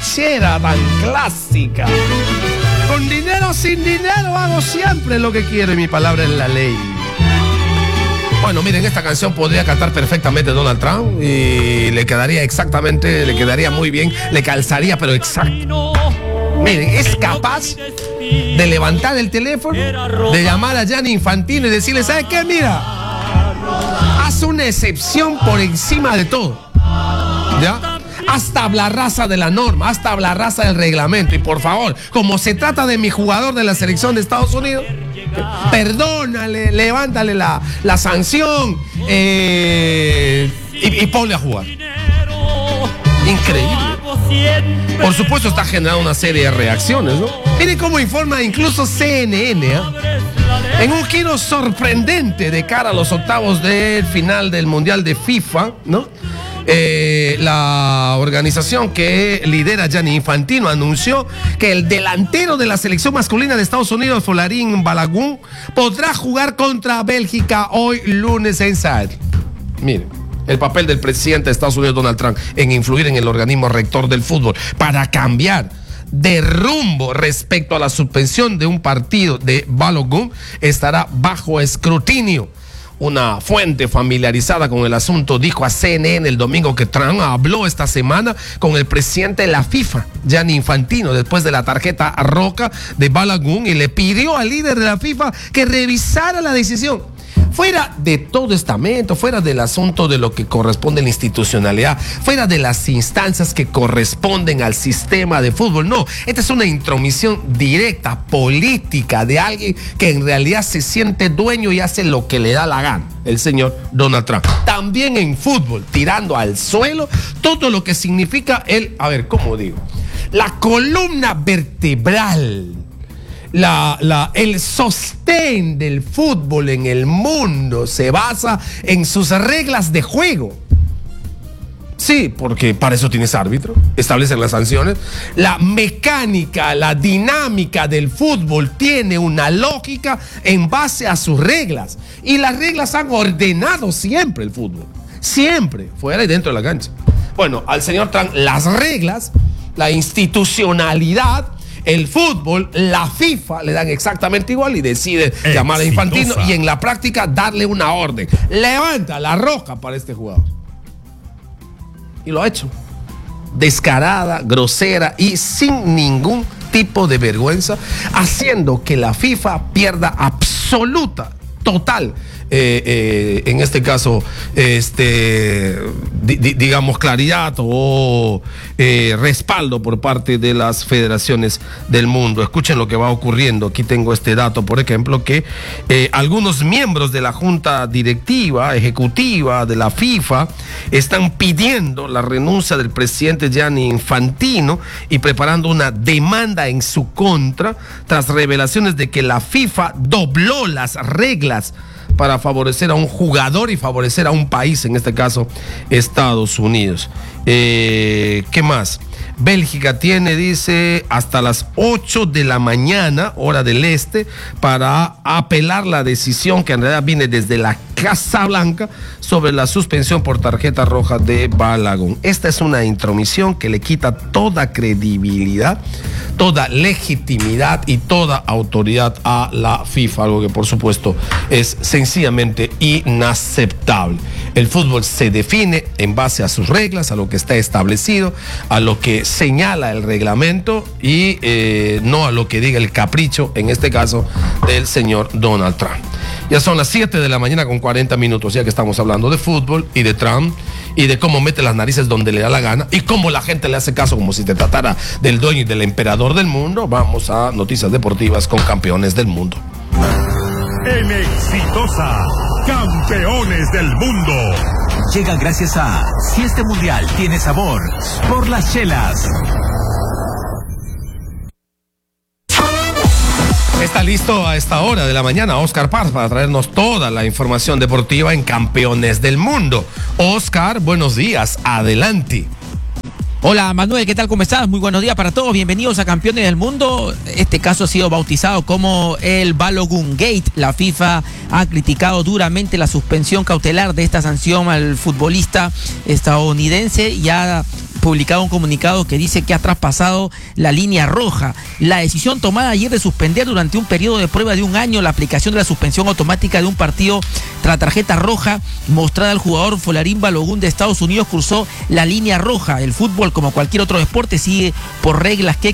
ranchera tan clásica. Con dinero o sin dinero hago siempre lo que quiero y mi palabra es la ley. Bueno, miren, esta canción podría cantar perfectamente Donald Trump y le quedaría muy bien, le calzaría, pero exacto. Miren, es capaz de levantar el teléfono, de llamar a Gianni Infantino y decirle, ¿sabes qué? Mira, haz una excepción por encima de todo, ¿ya? Hasta la raza de la norma, hasta la raza del reglamento. Y por favor, como se trata de mi jugador de la selección de Estados Unidos, perdónale, levántale la sanción y ponle a jugar. Increíble. Por supuesto está generando una serie de reacciones, ¿no? Miren cómo informa incluso CNN, ¿eh? En un giro sorprendente de cara a los octavos de final del Mundial de FIFA, ¿no? La organización que lidera Gianni Infantino anunció que el delantero de la selección masculina de Estados Unidos, Folarin Balogun, podrá jugar contra Bélgica hoy lunes en Seattle. Miren, el papel del presidente de Estados Unidos, Donald Trump, en influir en el organismo rector del fútbol para cambiar de rumbo respecto a la suspensión de un partido de Balogun estará bajo escrutinio. Una fuente familiarizada con el asunto dijo a CNN el domingo que Trump habló esta semana con el presidente de la FIFA, Gianni Infantino, después de la tarjeta roja de Balogun, y le pidió al líder de la FIFA que revisara la decisión. Fuera de todo estamento, fuera del asunto de lo que corresponde a la institucionalidad, fuera de las instancias que corresponden al sistema de fútbol. No, esta es una intromisión directa, política, de alguien que en realidad se siente dueño y hace lo que le da la gana, el señor Donald Trump. También en fútbol, tirando al suelo todo lo que significa ¿cómo digo? La columna vertebral. El sostén del fútbol en el mundo se basa en sus reglas de juego. Sí, porque para eso tienes árbitro, establecen las sanciones. La mecánica, la dinámica del fútbol tiene una lógica en base a sus reglas. Y las reglas han ordenado siempre el fútbol. Siempre, fuera y dentro de la cancha. Bueno, al señor Trump, las reglas, la institucionalidad, el fútbol, la FIFA le dan exactamente igual y decide llamar a Infantino y en la práctica darle una orden. Levanta la roja para este jugador. Y lo ha hecho. Descarada, grosera y sin ningún tipo de vergüenza, haciendo que la FIFA pierda absoluta, total, en este caso, digamos, claridad o respaldo por parte de las federaciones del mundo. Escuchen lo que va ocurriendo. Aquí tengo este dato, por ejemplo, que algunos miembros de la junta directiva, ejecutiva de la FIFA, están pidiendo la renuncia del presidente Gianni Infantino y preparando una demanda en su contra tras revelaciones de que la FIFA dobló las reglas para favorecer a un jugador y favorecer a un país, en este caso Estados Unidos. ¿Qué más? Bélgica tiene, dice, hasta las 8 de la mañana, hora del este, para apelar la decisión que en realidad viene desde la Casa Blanca sobre la suspensión por tarjeta roja de Balogun. Esta es una intromisión que le quita toda credibilidad, toda legitimidad y toda autoridad a la FIFA, algo que por supuesto es sencillamente inaceptable. El fútbol se define en base a sus reglas, a lo que está establecido, a lo que señala el reglamento y no a lo que diga el capricho, en este caso, del señor Donald Trump. Ya son las 7 de la mañana con 40 minutos, ya que estamos hablando de fútbol y de Trump y de cómo mete las narices donde le da la gana y cómo la gente le hace caso como si se tratara del dueño y del emperador del mundo. Vamos a noticias deportivas con campeones del mundo. En Exitosa, campeones del mundo. Llega gracias a Si este mundial tiene sabor, por las chelas. Está listo a esta hora de la mañana Oscar Paz para traernos toda la información deportiva en Campeones del Mundo. Oscar, buenos días, adelante. Hola Manuel, ¿qué tal? ¿Cómo estás? Muy buenos días para todos, bienvenidos a Campeones del Mundo. Este caso ha sido bautizado como el Balogun Gate. La FIFA ha criticado duramente la suspensión cautelar de esta sanción al futbolista estadounidense y ha publicado un comunicado que dice que ha traspasado la línea roja. La decisión tomada ayer de suspender durante un periodo de prueba de 1 año la aplicación de la suspensión automática de un partido tras tarjeta roja mostrada al jugador Folarín Balogun de Estados Unidos cruzó la línea roja. El fútbol, como cualquier otro deporte, sigue por reglas que